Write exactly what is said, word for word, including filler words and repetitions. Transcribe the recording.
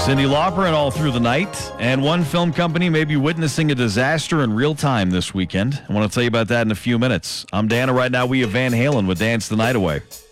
Cyndi Lauper and All Through the Night. And one film company may be witnessing a disaster in real time this weekend. I want to tell you about that in a few minutes. I'm Dana. Right now we have Van Halen with Dance the Night Away.